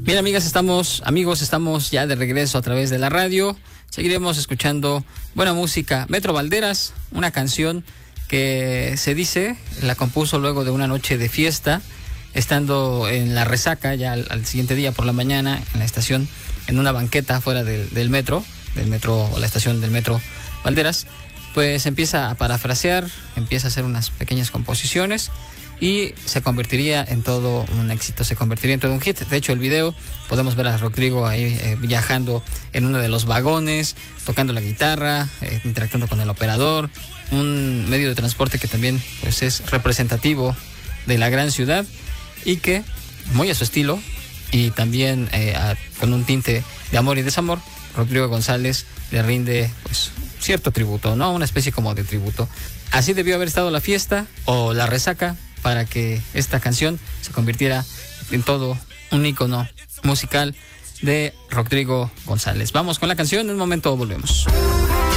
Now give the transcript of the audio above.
Bien, amigos, estamos ya de regreso a través de la radio. Seguiremos escuchando buena música. Metro Valderas, una canción que se dice la compuso luego de una noche de fiesta, estando en la resaca ya al siguiente día por la mañana en la estación, en una banqueta fuera del metro o la estación del Metro Valderas. Pues empieza a parafrasear, empieza a hacer unas pequeñas composiciones y se convertiría en todo un éxito, se convertiría en todo un hit. De hecho, el video podemos ver a Rodrigo ahí viajando en uno de los vagones, tocando la guitarra, interactuando con el operador, un medio de transporte que también pues es representativo de la gran ciudad y que, muy a su estilo y también con un tinte de amor y desamor, Rodrigo González le rinde pues cierto tributo, ¿no? Una especie como de tributo. Así debió haber estado la fiesta o la resaca para que esta canción se convirtiera en todo un ícono musical de Rodrigo González. Vamos con la canción, en un momento volvemos.